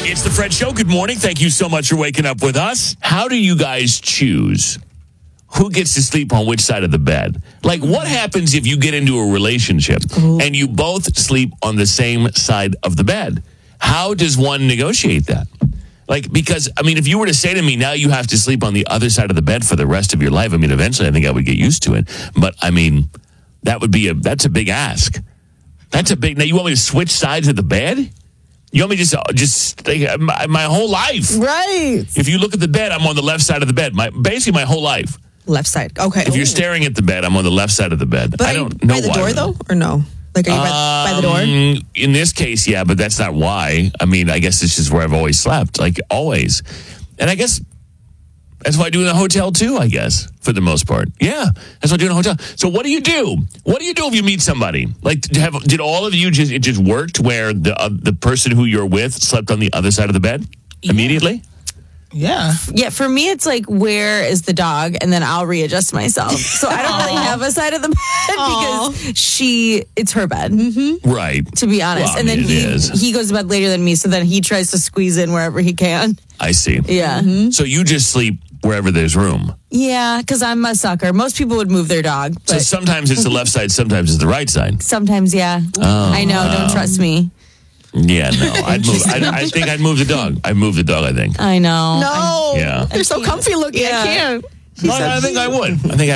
It's the Fred Show. Good morning. Thank you so much for waking up with us. How do you guys choose who gets to sleep on which side of the bed? Like, what happens if you get into a relationship and you both sleep on the same side of the bed? How does one negotiate that? Like, because, I mean, if you were to say to me, now you have to sleep on the other side of the bed for the rest of your life, I mean, eventually I think I would get used to it. But, I mean, that's a big ask. Now you want me to switch sides of the bed? You want me to just my whole life? Right. If you look at the bed, I'm on the left side of the bed. Basically my whole life. Left side. Okay. If you're staring at the bed, I'm on the left side of the bed. But I don't know by the why. door, though, or no? Like, are you by the door? In this case, yeah, but that's not why. I mean, I guess it's just where I've always slept, like always. And I guess that's what I do in a hotel too, I guess, for the most part. Yeah, that's what I do in a hotel. So what do you do? What do you do if you meet somebody? Like, did all of you it just worked where the person who you're with slept on the other side of the bed immediately? Yeah. Yeah, for me, it's like, where is the dog? And then I'll readjust myself. So I don't really have a side of the bed because it's her bed, Right. to be honest. Well, I and then mean, he goes to bed later than me, so then he tries to squeeze in wherever he can. I see. Yeah. So you just sleep wherever there's room. Yeah, because I'm a sucker. Most people would move their dog, So but sometimes it's the left side, sometimes it's the right side. sometimes, yeah. I know, don't trust me. Yeah, no. I'd move. I think I'd move the dog. I'd move the dog, I think. I know. No. Yeah. They're so comfy looking. Yeah. I can't. Well, I think I would.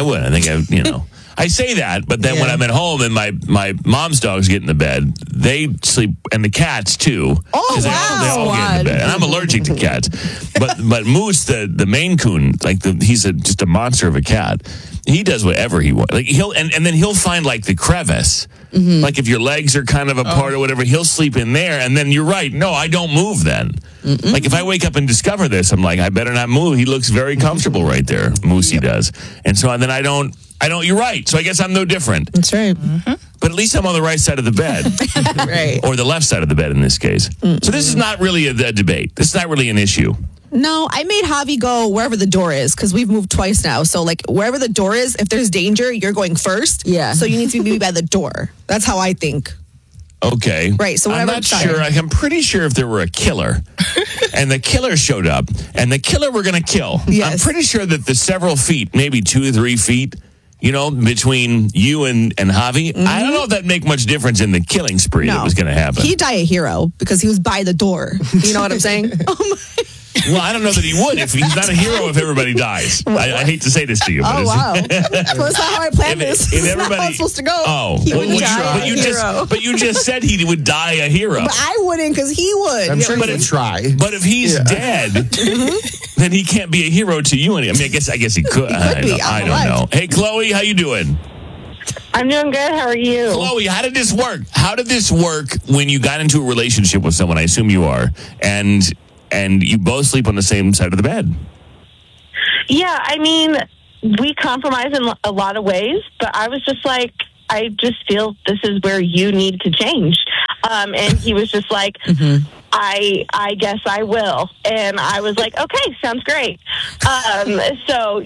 I say that, but then when I'm at home and my mom's dogs get in the bed, they sleep, and the cats too. Oh, 'Cause they all get in the bed. And I'm allergic to cats. But Moose, the Maine Coon, he's just a monster of a cat. He does whatever he wants. Like and then he'll find like the crevice. Like if your legs are kind of apart or whatever, he'll sleep in there. And then you're right. No, I don't move then. Like if I wake up and discover this, I'm like, I better not move. He looks very comfortable right there. Moosey does. And so then I don't, you're right. So I guess I'm no different. That's right. But at least I'm on the right side of the bed. Right. Or the left side of the bed in this case. So this is not really a debate. This is not really an issue. No, I made Javi go wherever the door is because we've moved twice now. So, like, wherever the door is, if there's danger, you're going first. Yeah. So you need to be by the door. That's how I think. Okay. Right, so I'm whatever not side. sure. I'm pretty sure if there were a killer and the killer showed up and the killer were going to kill, Yes. I'm pretty sure that the several feet, maybe 2 or 3 feet, between you and Javi, I don't know if that'd make much difference in the killing spree that was going to happen. He'd die a hero because he was by the door. You know what I'm saying? Well, I don't know that he would. If he's not a hero if everybody dies. I hate to say this to you. But Oh, wow. Well, that's not how I planned this. if It's not how it's supposed to go. Oh, He would die but a you hero. just said he would die a hero. But I wouldn't because he would. I'm sure but he would if- try. But if he's dead, then he can't be a hero to you. I guess he could. I don't know. Hey, Chloe, how you doing? I'm doing good. How are you? Chloe, how did this work? How did this work when you got into a relationship with someone? I assume you are, and you both sleep on the same side of the bed. Yeah, I mean, we compromise in a lot of ways, but I was just like, I just feel this is where you need to change. And he was just like, I guess I will. And I was like, okay, sounds great. So,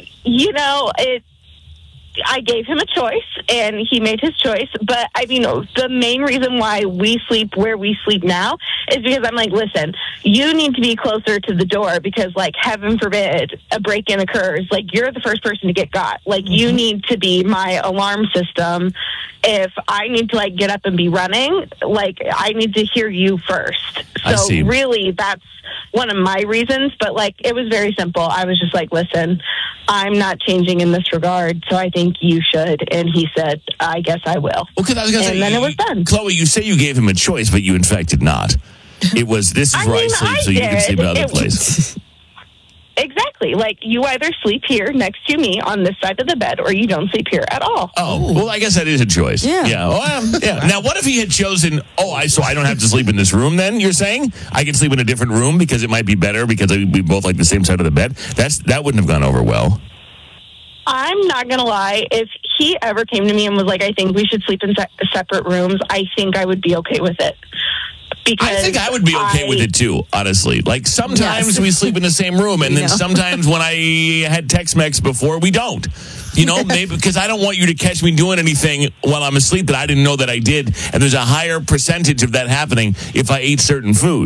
I gave him a choice, and he made his choice. But, I mean, the main reason why we sleep where we sleep now is because I'm like, listen, you need to be closer to the door because, like, heaven forbid a break-in occurs. Like, you're the first person to get got. Like, you need to be my alarm system. If I need to, like, get up and be running, like, I need to hear you first. I see. So, really, that's one of my reasons. But, like, it was very simple. I was just like, listen, I'm not changing in this regard, so I think you should. And he said, I guess I will. Well, 'cause I was gonna say, and then it was done. Chloe, you say you gave him a choice, but you in fact did not. It was, this is where I sleep, so you can sleep in other place. Exactly. Like, you either sleep here next to me on this side of the bed, or you don't sleep here at all. Oh, well, I guess that is a choice. Yeah. Yeah. Well, yeah. Now, what if he had chosen, so I don't have to sleep in this room then, you're saying? I can sleep in a different room because it might be better because we both like the same side of the bed? That wouldn't have gone over well. I'm not going to lie. If he ever came to me and was like, I think we should sleep in separate rooms, I think I would be okay with it. Because I think I would be okay with it too, honestly. Like sometimes we sleep in the same room, and then sometimes when I had Tex-Mex before, we don't. Maybe because I don't want you to catch me doing anything while I'm asleep that I didn't know that I did. And there's a higher percentage of that happening if I ate certain food.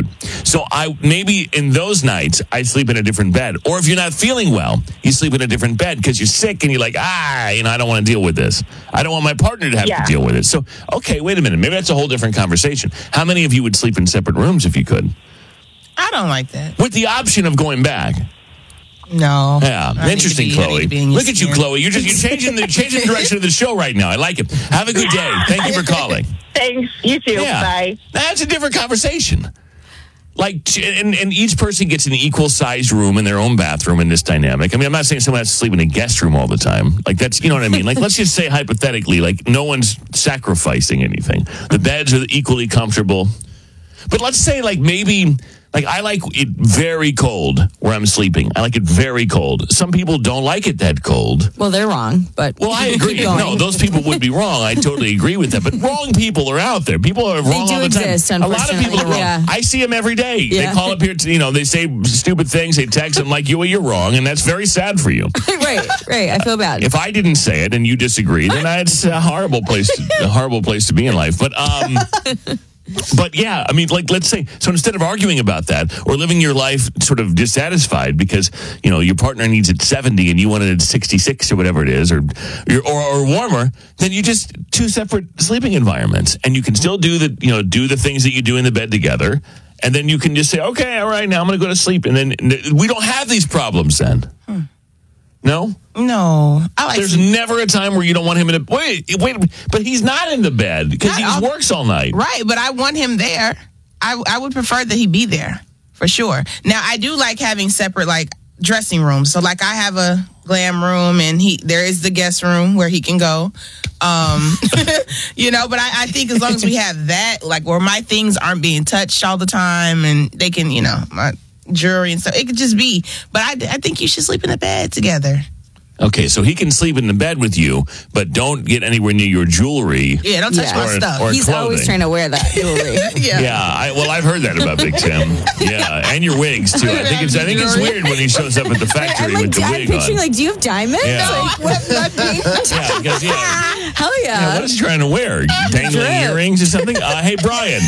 So maybe in those nights, I sleep in a different bed. Or if you're not feeling well, you sleep in a different bed because you're sick and you're like, I don't want to deal with this. I don't want my partner to have to deal with it. So, okay, wait a minute. Maybe that's a whole different conversation. How many of you would sleep in separate rooms if you could? I don't like that. With the option of going back. No. Yeah, interesting, Chloe. Look at you, Chloe. You're changing the direction of the show right now. I like it. Have a good day. Thank you for calling. Thanks. You too. Yeah. Bye. That's a different conversation. Like, and each person gets an equal-sized room in their own bathroom in this dynamic. I mean, I'm not saying someone has to sleep in a guest room all the time. Like, that's, you know what I mean? Like, let's just say hypothetically, like, no one's sacrificing anything. The beds are equally comfortable. But let's say, like, maybe... Like, I like it very cold where I'm sleeping. I like it very cold. Some people don't like it that cold. Well, they're wrong, but... Well, I agree. No, those people would be wrong. I totally agree with that. But wrong people are out there. People are wrong all the time. A lot of people are wrong. Yeah. I see them every day. Yeah. They call up here, they say stupid things. They text. I'm like, you're wrong. And that's very sad for you. Right. I feel bad. If I didn't say it and you disagree, then it's a horrible place to be in life. But yeah, I mean, like, let's say, so instead of arguing about that or living your life sort of dissatisfied because, your partner needs it 70 and you want it at 66 or whatever it is, or warmer, then you just two separate sleeping environments and you can still do the things that you do in the bed together. And then you can just say, okay, all right, now I'm going to go to sleep. And then we don't have these problems then. No? No. There's never a time where you don't want him in wait, but he's not in the bed because he works all night. Right, but I want him there. I would prefer that he be there, for sure. Now, I do like having separate, like, dressing rooms. So, like, I have a glam room, and there is the guest room where he can go. But I think as long as we have that, like, where my things aren't being touched all the time, and they can, my jewelry and stuff. It could just be. But I think you should sleep in the bed together. Okay, so he can sleep in the bed with you, but don't get anywhere near your jewelry. Yeah, don't touch my stuff. He's clothing. Always trying to wear that jewelry. I've heard that about Big Tim. Yeah, and your wigs too. I think it's weird when he shows up at the factory with the wig picturing, on. like, do you have diamonds? Yeah. Like, what? Hell yeah. Yeah, what is he trying to wear? Dangling earrings or something? Hey, Brian.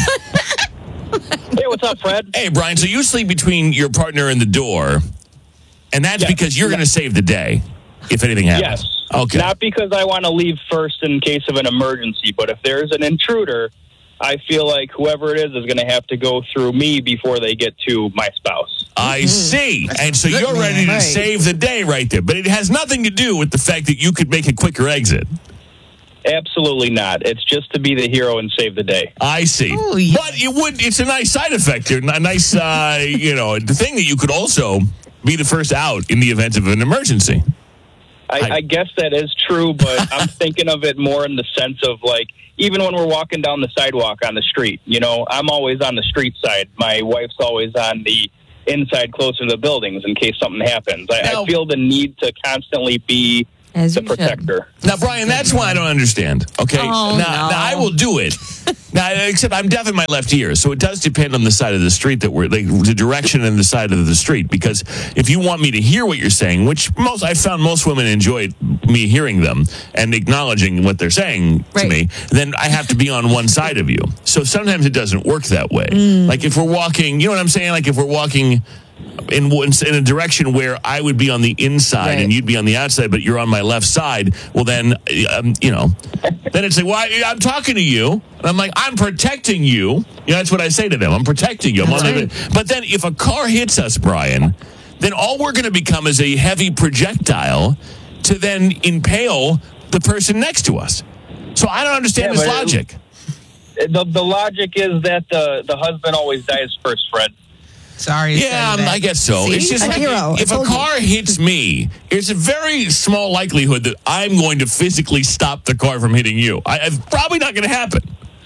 Hey, what's up, Fred? Hey, Brian. So you sleep between your partner and the door, and that's because you're going to save the day. If anything happens. Yes. Okay. Not because I want to leave first in case of an emergency, but if there's an intruder, I feel like whoever it is going to have to go through me before they get to my spouse. I see. And so you're ready to save the day right there. But it has nothing to do with the fact that you could make a quicker exit. Absolutely not. It's just to be the hero and save the day. I see. Ooh, yeah. But it's a nice side effect here. A nice, the thing that you could also be the first out in the event of an emergency. I guess that is true, but I'm thinking of it more in the sense of, like, even when we're walking down the sidewalk on the street, I'm always on the street side. My wife's always on the inside closer to the buildings in case something happens. I feel the need to constantly be the protector. Now, Brian, that's why I don't understand. Okay, now I will do it. Now, except I'm deaf in my left ear, so it does depend on the side of the street that the direction and the side of the street. Because if you want me to hear what you're saying, which I found most women enjoy me hearing them and acknowledging what they're saying to me, then I have to be on one side of you. So sometimes it doesn't work that way. Like if we're walking, you know what I'm saying? Like if we're walking in a direction where I would be on the inside and you'd be on the outside, but you're on my left side, well then, then it's like, well, I'm talking to you, and I'm like, I'm protecting you. That's what I say to them. I'm protecting you. But then if a car hits us, Brian, then all we're going to become is a heavy projectile to then impale the person next to us. So I don't understand this logic. The logic is that the husband always dies first, Fred. Sorry. Yeah, I guess so. See? It's just like hero. if a car hits me, it's a very small likelihood that I'm going to physically stop the car from hitting you. It's probably not going to happen.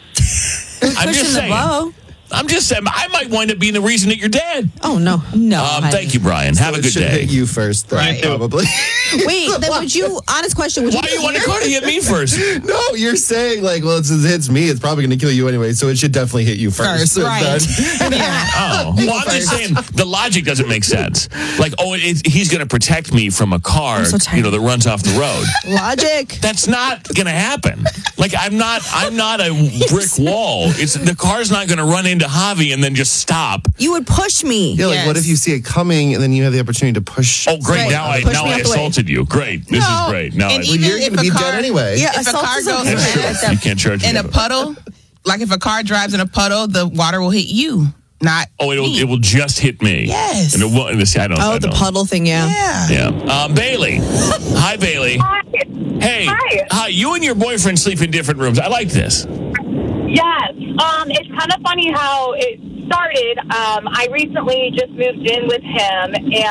I'm just saying. I'm just saying, I might wind up being the reason that you're dead. Oh, no. Thank you, Brian. Have a good day. Hit you first, though, probably. Wait, then honest question, would Why do you want the car to hit me first? No, you're saying, like, well, since it hits me, it's probably going to kill you anyway, so it should definitely hit you first. Right. Oh, well, I'm just saying, the logic doesn't make sense. Like, he's going to protect me from a car, that runs off the road. Logic. That's not going to happen. Like, I'm not a brick wall. The car's not going to run into into Javi and then just stop. You would push me. Yeah, like what Yes. if you see it coming and then you have the opportunity to push? Oh, great! Right. Now I Push me out the way. assaulted you. Great, this is great. Now and I, even you're if going to a be car, dead anyway. Yeah, if a assault car is goes okay. That's past you can't charge me. in a puddle, like if a car drives in a puddle, the water will hit you, not Oh, me. it will just hit me. Yes. And it will. I don't. Oh, I the don't. puddle thing, yeah. Yeah. Yeah. Bailey. Hi, Bailey. Hey. Hi. You and your boyfriend sleep in different rooms. I like this. Yes. It's kind of funny how it started. I recently just moved in with him,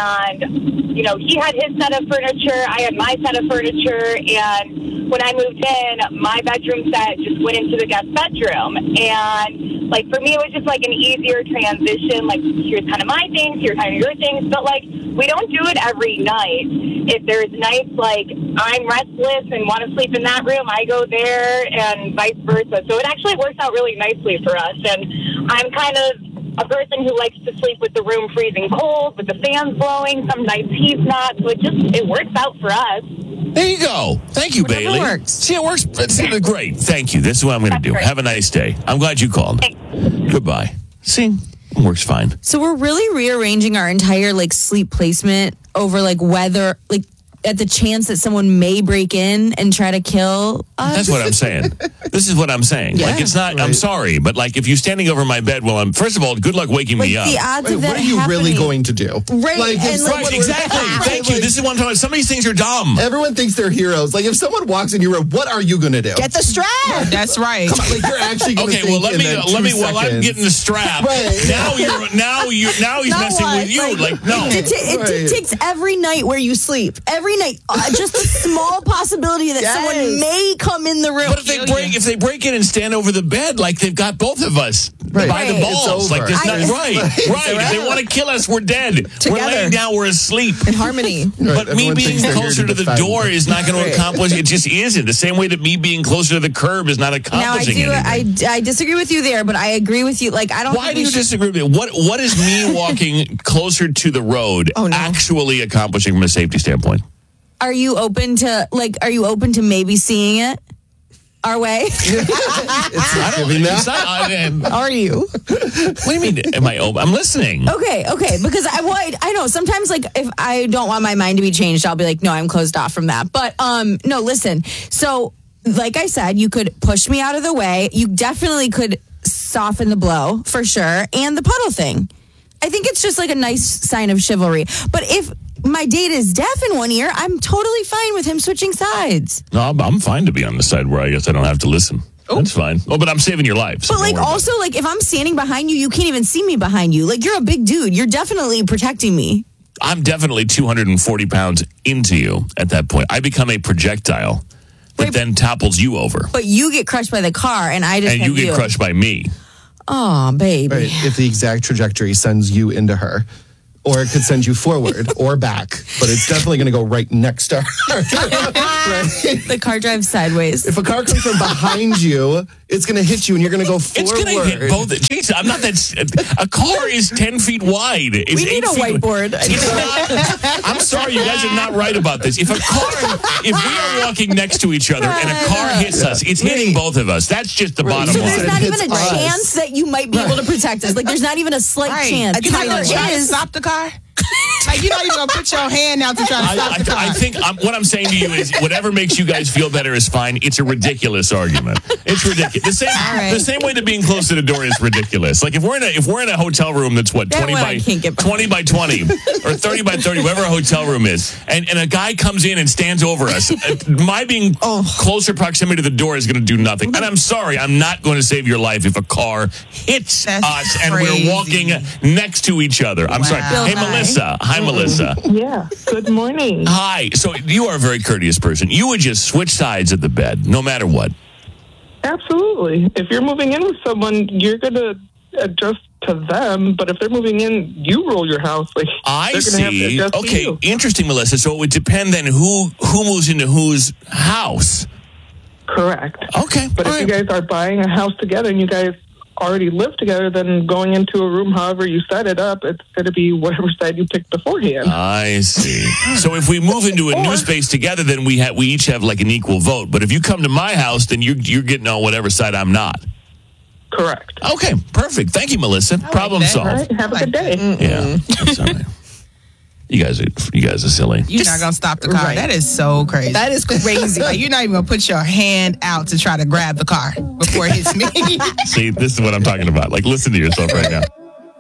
and, he had his set of furniture. I had my set of furniture. And when I moved in, my bedroom set just went into the guest bedroom. And, for me, it was just, an easier transition. Here's kind of my things, here's kind of your things. But, we don't do it every night. If there's nights, I'm restless and want to sleep in that room, I go there, and vice versa. So it actually works out really nicely for us. And I'm kind of a person who likes to sleep with the room freezing cold, with the fans blowing. Some nights he's not. So it works out for us. There you go. Thank you, Whatever Bailey. works. See, it works. It's great. Thank you. This is what I'm going to do. great. Have a nice day. I'm glad you called. Goodbye. See, it works fine. So we're really rearranging our entire sleep placement over whether at the chance that someone may break in and try to kill us. That's what I'm saying. This is what I'm saying. It's not, I'm right. sorry, but if you're standing over my bed while first of all, good luck waking me up. The odds Wait, of that what are you really happening- going to do? Right, Like, if and, someone Right, was- exactly. Thank you. This is what I'm talking about. Some of these things are dumb. Everyone thinks they're heroes. Like, if someone walks in your room, what are you going to do? Get the strap. That's right. Come on, like, you're actually going to Okay, well let me while I'm getting the strap. Right. Now he's Not messing what? with you. No. It Right. dictates every night where you sleep. Every night, just a small possibility that Yes. someone may come in the room. But if they break in and stand over the bed, they've got both of us Right. by the Right. balls. It's over. There's not, right. If they right. want to kill us, we're dead. We're Together. laying down, we're asleep. In harmony. But me Everyone being thinks they're here closer to the defend. door is not going to accomplish. It just isn't. The same way that me being closer to the curb is not Now accomplishing anything. I disagree with you there, but I agree with you. I don't. Why think do we you should- disagree with me? What is me walking closer to the road Oh, no. actually accomplishing from a safety standpoint? Are you open to Are you open to maybe seeing it our way? I don't. It's not, Are you? what do you mean? Am I open? I'm listening. Okay, because I know sometimes if I don't want my mind to be changed, I'll be no, I'm closed off from that. But no, listen. So like I said, you could push me out of the way. You definitely could soften the blow for sure, and the puddle thing. I think it's just a nice sign of chivalry. But if my date is deaf in one ear, I'm totally fine with him switching sides. No, I'm fine to be on the side where I guess I don't have to listen. That's fine. Oh, but I'm saving your life. So But don't worry about also if I'm standing behind you, you can't even see me behind you. You're a big dude. You're definitely protecting me. it. I'm definitely 240 pounds into you at that point. I become a projectile that then topples you over, But you get crushed by the car, and I just and hit you get crushed by me. Oh, baby. Right, if the exact trajectory sends you into her. Or it could send you forward or back, but it's definitely going to go right next to her. Right? The car drives sideways. If a car comes from behind you, it's going to hit you and you're going to go It's forward. going to hit both. Jeez, I'm not that. A car is 10 feet wide. It's We need 8 a feet whiteboard. It's not, I'm sorry, you guys are not right about this. If we are walking next to each other and a car hits us, it's hitting both of us. That's just the bottom So line. there's not even a It's us. chance that you might be able to protect us. There's not even a slight chance. You know, There try to is. stop the car. You're not even gonna put your hand out to try to stop the car. I think what I'm saying to you is whatever makes you guys feel better is fine. It's a ridiculous argument. It's ridiculous. The same way that being close to the door is ridiculous. If we're in a hotel room that's what That 20 one by I can't get behind. 20 by 20 or 30 by 30, whatever a hotel room is, and a guy comes in and stands over us. My being closer proximity to the door is going to do nothing. And I'm sorry, I'm not going to save your life if a car hits That's us and crazy. we're walking next to each other. I'm sorry. Wow. Hey, Bill, hi. Melissa. Hi, Melissa. Yeah. Good morning. Hi. So you are a very courteous person. You would just switch sides of the bed, no matter what. Absolutely. If you're moving in with someone, you're going to adjust to them. But if they're moving in, you rule your house. I they're gonna have to see. adjust to Okay, you. interesting, Melissa. So it would depend then who moves into whose house. Correct. Okay. But all if you right. guys are buying a house together and you guys already live together, then going into a room, however you set it up, it's going to be whatever side you picked beforehand. I see. So if we move into a new space together, then we each have an equal vote. But if you come to my house, then you're getting on whatever side I'm not. Correct. Okay, perfect. Thank you, Melissa. Problem that. All solved. right. Have a good day. Yeah, that's all right. You guys are silly. You're not gonna stop the car. Right. That is so crazy. That is crazy. Like, you're not even gonna put your hand out to try to grab the car before it hits me. See, this is what I'm talking about. Like, listen to yourself right now.